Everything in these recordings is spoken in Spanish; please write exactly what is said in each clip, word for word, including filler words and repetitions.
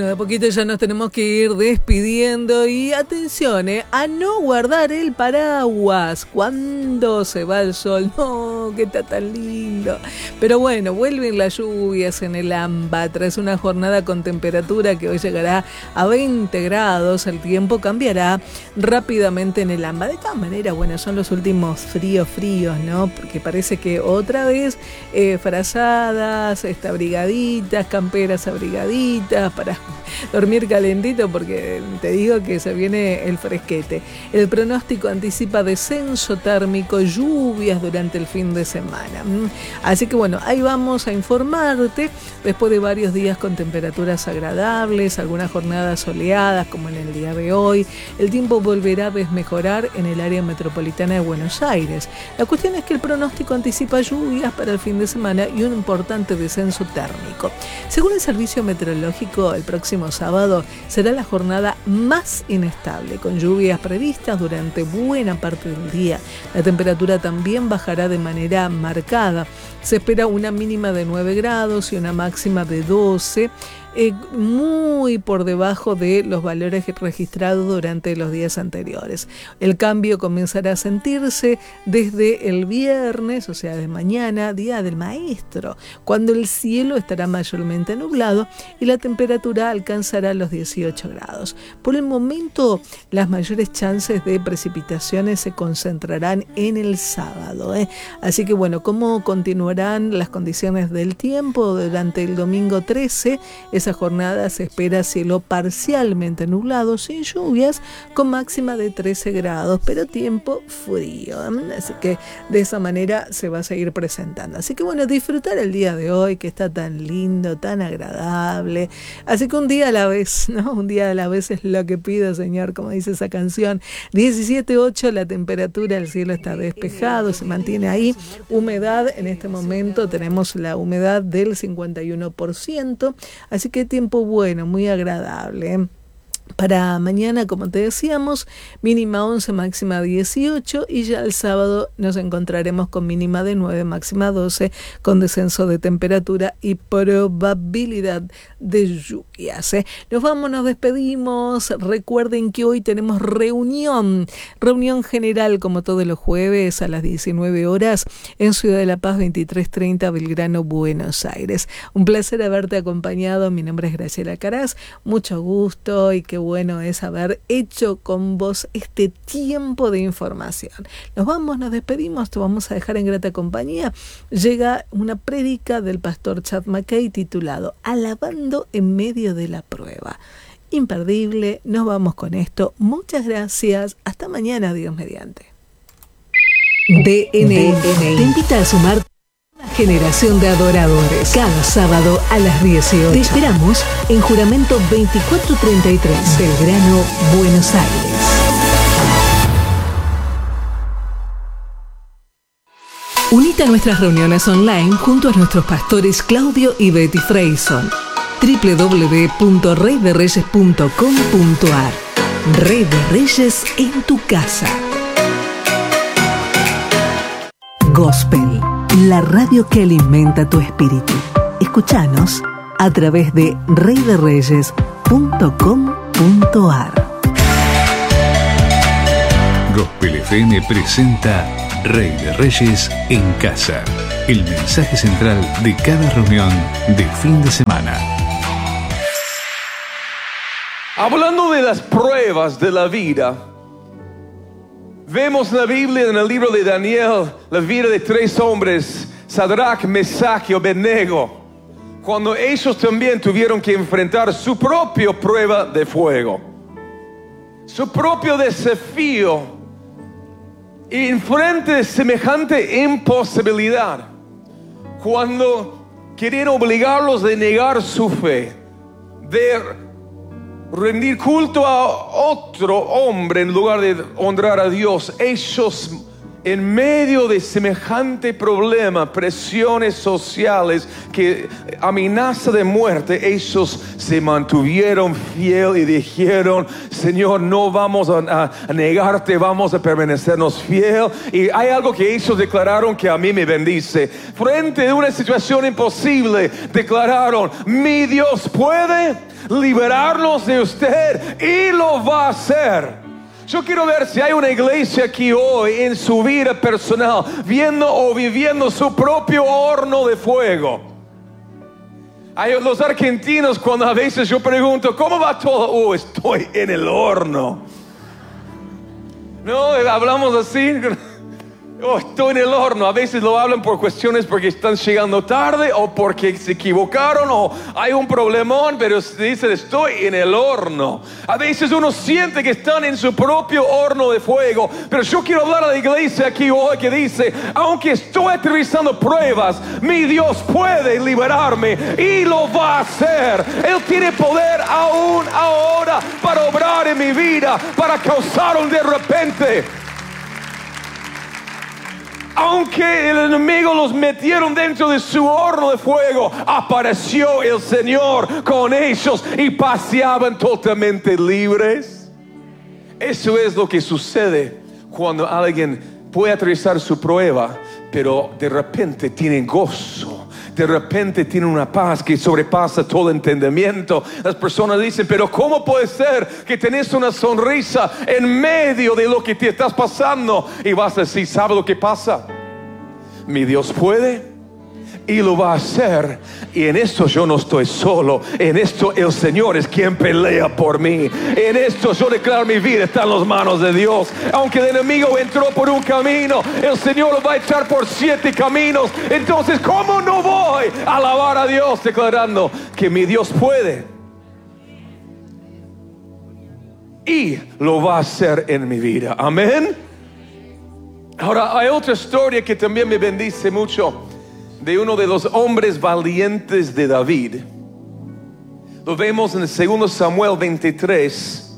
de a poquito ya nos tenemos que ir despidiendo y atención, eh, a no guardar el paraguas cuando se va el sol. No, que está tan lindo. Pero bueno, vuelven las lluvias en el AMBA tras una jornada con temperatura que hoy llegará a veinte grados. El tiempo cambiará rápidamente en el AMBA. De todas maneras, bueno, son los últimos fríos, fríos, ¿no? Porque parece que otra vez eh, frazadas, este, abrigaditas, camperas abrigaditas para dormir calentito, porque te digo que se viene el fresquete. El pronóstico anticipa descenso térmico, lluvias durante el fin de semana. Así que bueno, ahí vamos a informarte. Después de varios días con temperaturas agradables, algunas jornadas soleadas como en el día de hoy, el tiempo volverá a desmejorar en el área metropolitana de Buenos Aires. La cuestión es que el pronóstico anticipa lluvias para el fin de semana y un importante descenso térmico. Según el servicio meteorológico, el próximo sábado será la jornada más inestable, con lluvias previstas durante buena parte del día. La temperatura también bajará de manera marcada. Se espera una mínima de nueve grados y una máxima de doce, eh, muy por debajo de los valores registrados durante los días anteriores. El cambio comenzará a sentirse desde el viernes, o sea, de mañana, día del maestro, cuando el cielo estará mayormente nublado y la temperatura alcanzará los dieciocho grados. Por el momento, las mayores chances de precipitaciones se concentrarán en el sábado, ¿eh? Así que bueno, ¿cómo continuarán las condiciones del tiempo durante el domingo trece? Esa jornada se espera cielo parcialmente nublado, sin lluvias, con máxima de trece grados, pero tiempo frío. Así que de esa manera se va a seguir presentando. Así que bueno, disfrutar el día de hoy, que está tan lindo, tan agradable. Así que un día a la vez, ¿no? Un día a la vez es lo que pido, Señor, como dice esa canción. diecisiete punto ocho la temperatura, el cielo está despejado, se mantiene ahí. Humedad, en este momento tenemos la humedad del cincuenta y uno por ciento. Así que tiempo bueno, muy agradable. Para mañana, como te decíamos, mínima once, máxima dieciocho, y ya el sábado nos encontraremos con mínima de nueve, máxima doce, con descenso de temperatura y probabilidad de lluvias, ¿eh? Nos vamos, nos despedimos. Recuerden que hoy tenemos reunión, reunión general como todos los jueves a las diecinueve horas en Ciudad de la Paz veintitrés treinta, Belgrano, Buenos Aires. Un placer haberte acompañado. Mi nombre es Graciela Caraz. Mucho gusto y qué bueno es haber hecho con vos este tiempo de información. Nos vamos, nos despedimos, te vamos a dejar en grata compañía. Llega una prédica del pastor Chad McKay titulado Alabando en medio de la prueba. Imperdible, nos vamos con esto. Muchas gracias. Hasta mañana, Dios mediante. D N N te invita a sumar generación de adoradores cada sábado a las dieciocho. Te esperamos en Juramento veinticuatro treinta y tres, Belgrano, Buenos Aires. Unite a nuestras reuniones online junto a nuestros pastores Claudio y Betty Freyson. doble u doble u doble u punto rey de reyes punto com punto a r. Rey de Reyes en tu casa. Gospel, la radio que alimenta tu espíritu. Escúchanos a través de rey de reyes punto com punto a r. Gospel F M presenta Rey de Reyes en casa. El mensaje central de cada reunión de fin de semana. Hablando de las pruebas de la vida, vemos en la Biblia, en el libro de Daniel, la vida de tres hombres, Sadrach, Mesach y Abednego, cuando ellos también tuvieron que enfrentar su propia prueba de fuego, su propio desafío, y enfrente de semejante imposibilidad, cuando querían obligarlos a negar su fe, de rendir culto a otro hombre en lugar de honrar a Dios, ellos En medio de semejante problema, presiones sociales, que amenaza de muerte, ellos se mantuvieron fiel y dijeron: Señor, no vamos a, a negarte, vamos a permanecernos fiel. Y hay algo que ellos declararon que a mí me bendice. Frente a una situación imposible, declararon: mi Dios puede liberarnos de usted y lo va a hacer. Yo quiero ver si hay una iglesia aquí hoy en su vida personal, viendo o viviendo su propio horno de fuego. Hay los argentinos, cuando a veces yo pregunto: ¿cómo va todo? Oh, estoy en el horno. No, hablamos así. Oh, estoy en el horno. A veces lo hablan por cuestiones porque están llegando tarde o porque se equivocaron o hay un problemón, pero dicen: estoy en el horno. A veces uno siente que están en su propio horno de fuego. Pero yo quiero hablar a la iglesia aquí hoy que dice: aunque estoy atravesando pruebas, mi Dios puede liberarme y lo va a hacer. Él tiene poder aún ahora para obrar en mi vida, para causar un de repente. Aunque el enemigo los metieron dentro de su horno de fuego, apareció el Señor con ellos y paseaban totalmente libres. Eso es lo que sucede cuando alguien puede atravesar su prueba, pero de repente tiene gozo. De repente tiene una paz que sobrepasa todo entendimiento. Las personas dicen: pero ¿cómo puede ser que tenés una sonrisa en medio de lo que te estás pasando? Y vas a decir: ¿sabe lo que pasa? Mi Dios puede y lo va a hacer. Y en esto yo no estoy solo. En esto el Señor es quien pelea por mí. En esto yo declaro: mi vida está en las manos de Dios. Aunque el enemigo entró por un camino, el Señor lo va a echar por siete caminos. Entonces, ¿cómo no voy a alabar a Dios declarando que mi Dios puede y lo va a hacer en mi vida? Amén. Ahora, hay otra historia que también me bendice mucho, de uno de los hombres valientes de David. Lo vemos en segundo Samuel veintitrés.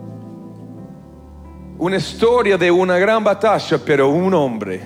Una historia de una gran batalla, pero un hombre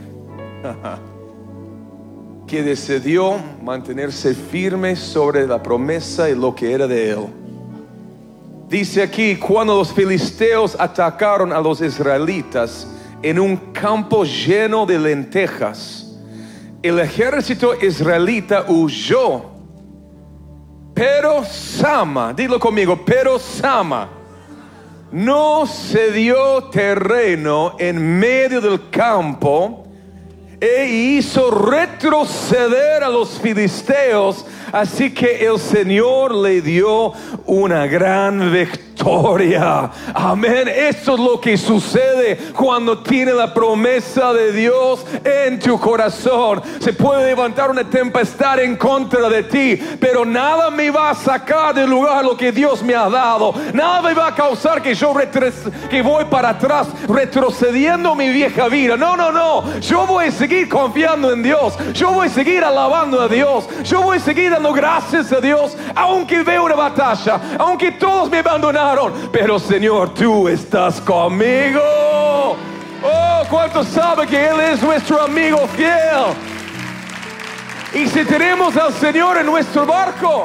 que decidió mantenerse firme sobre la promesa y lo que era de él. Dice aquí: cuando los filisteos atacaron a los israelitas en un campo lleno de lentejas, el ejército israelita huyó. Pero Sama, dilo conmigo, pero Sama no cedió terreno en medio del campo e hizo retroceder a los filisteos. Así que el Señor le dio una gran victoria. Amén. Esto es lo que sucede cuando tienes la promesa de Dios en tu corazón. Se puede levantar una tempestad en contra de ti, pero nada me va a sacar del lugar lo que Dios me ha dado. Nada me va a causar que yo que voy para atrás, retrocediendo mi vieja vida. No, no, no. Yo voy a seguir confiando en Dios. Yo voy a seguir alabando a Dios. Yo voy a seguir dando gracias a Dios, aunque veo una batalla, aunque todos me abandonaron, pero Señor, tú estás conmigo. Oh, ¿cuántos saben que Él es nuestro amigo fiel? Y si tenemos al Señor en nuestro barco,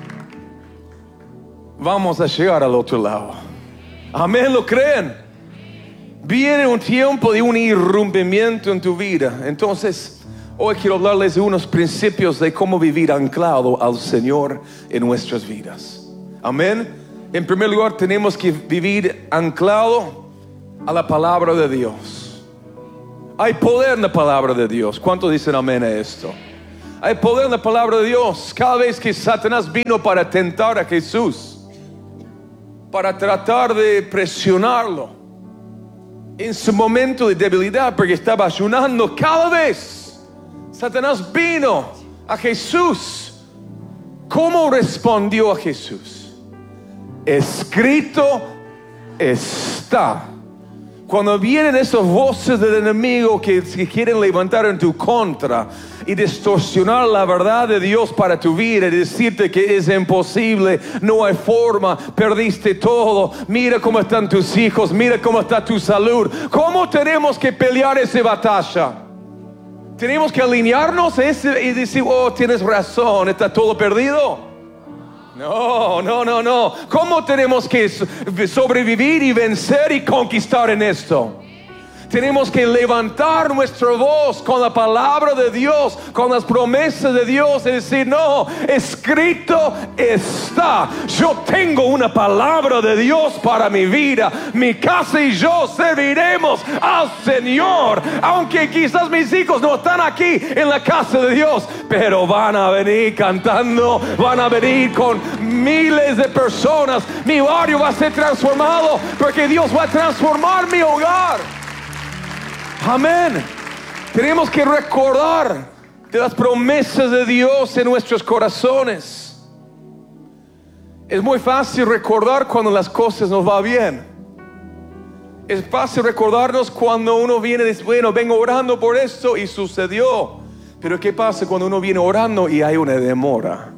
vamos a llegar al otro lado. Amén, ¿lo creen? Viene un tiempo de un irrumpimiento en tu vida. Entonces, hoy quiero hablarles de unos principios de cómo vivir anclado al Señor en nuestras vidas. Amén. En primer lugar, tenemos que vivir anclado a la palabra de Dios. Hay poder en la palabra de Dios. ¿Cuántos dicen amén a esto? Hay poder en la palabra de Dios. Cada vez que Satanás vino para tentar a Jesús, para tratar de presionarlo en su momento de debilidad, porque estaba ayunando, cada vez Satanás vino a Jesús. ¿Cómo respondió a Jesús? Escrito está. Cuando vienen esas voces del enemigo que, que quieren levantar en tu contra y distorsionar la verdad de Dios para tu vida y decirte que es imposible, no hay forma, perdiste todo, mira cómo están tus hijos, mira cómo está tu salud. ¿Cómo tenemos que pelear esa batalla? Tenemos que alinearnos ese y decir, oh, tienes razón, está todo perdido. No, no, no, no. ¿Cómo tenemos que sobrevivir y vencer y conquistar en esto? Tenemos que levantar nuestra voz con la palabra de Dios, con las promesas de Dios y decir, no, escrito está. Yo tengo una palabra de Dios para mi vida. Mi casa y yo serviremos al Señor. Aunque quizás mis hijos no están aquí en la casa de Dios, pero van a venir cantando, van a venir con miles de personas. Mi barrio va a ser transformado porque Dios va a transformar mi hogar. Amén. Tenemos que recordar de las promesas de Dios en nuestros corazones. Es muy fácil recordar cuando las cosas nos van bien. Es fácil recordarnos cuando uno viene y dice, bueno, vengo orando por esto y sucedió. Pero ¿qué pasa cuando uno viene orando y hay una demora?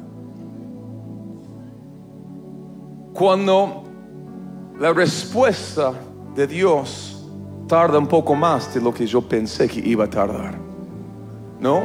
Cuando la respuesta de Dios tarda un poco más de lo que yo pensé que iba a tardar, ¿no?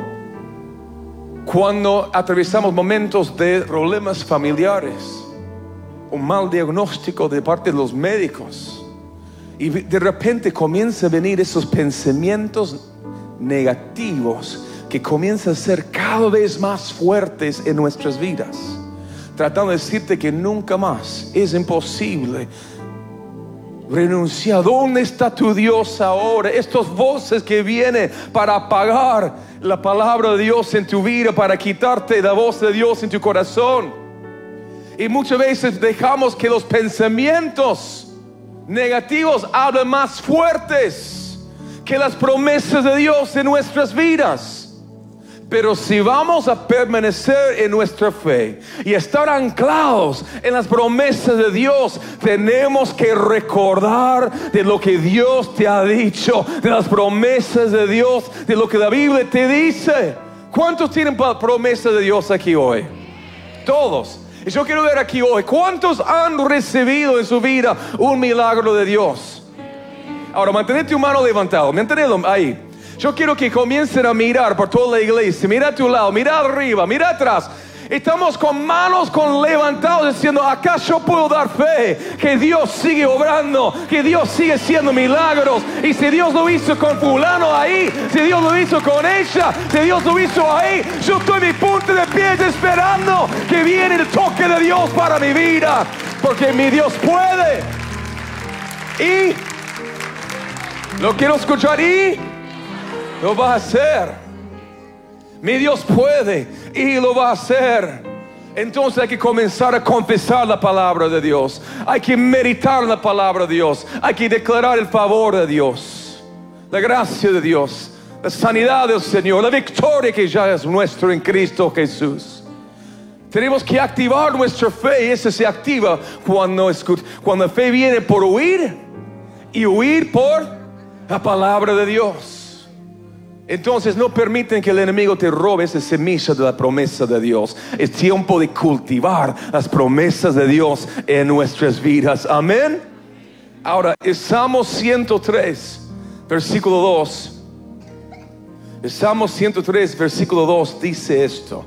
Cuando atravesamos momentos de problemas familiares, un mal diagnóstico de parte de los médicos, y de repente comienza a venir esos pensamientos negativos que comienzan a ser cada vez más fuertes en nuestras vidas, tratando de decirte que nunca más, es imposible renunciar. ¿Dónde está tu Dios ahora? Estas voces que vienen para apagar la palabra de Dios en tu vida, para quitarte la voz de Dios en tu corazón. Y muchas veces dejamos que los pensamientos negativos hablen más fuertes que las promesas de Dios en nuestras vidas. Pero si vamos a permanecer en nuestra fe y estar anclados en las promesas de Dios, tenemos que recordar de lo que Dios te ha dicho, de las promesas de Dios, de lo que la Biblia te dice. ¿Cuántos tienen promesas de Dios aquí hoy? Todos. Y yo quiero ver aquí hoy, ¿cuántos han recibido en su vida un milagro de Dios? Ahora, mantén tu mano levantada, manténlo ahí. Yo quiero que comiencen a mirar por toda la iglesia. Mira a tu lado, mira arriba, mira atrás. Estamos con manos con levantados diciendo, acá yo puedo dar fe que Dios sigue obrando, que Dios sigue haciendo milagros. Y si Dios lo hizo con fulano ahí, si Dios lo hizo con ella, si Dios lo hizo ahí, yo estoy en mi punto de pie esperando que viene el toque de Dios para mi vida, porque mi Dios puede. Y lo quiero escuchar y lo va a hacer. Mi Dios puede y lo va a hacer. Entonces hay que comenzar a confesar la palabra de Dios. Hay que meditar la palabra de Dios. Hay que declarar el favor de Dios, la gracia de Dios, la sanidad del Señor, la victoria que ya es nuestra en Cristo Jesús. Tenemos que activar nuestra fe, y esa se activa cuando, cuando la fe viene por oír y oír por la palabra de Dios. Entonces no permiten que el enemigo te robe esa semilla de la promesa de Dios. Es tiempo de cultivar las promesas de Dios en nuestras vidas. Amén. Ahora, el Salmo ciento tres, versículo dos. El Salmo ciento tres, versículo dos dice esto: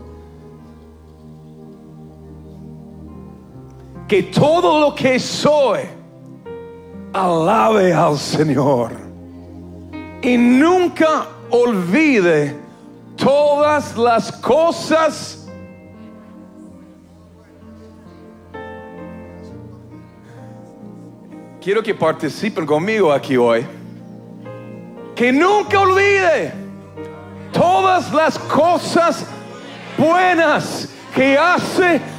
que todo lo que soy alabe al Señor, y nunca olvide todas las cosas quiero que participen conmigo aquí hoy. Que nunca olvide todas las cosas buenas que hace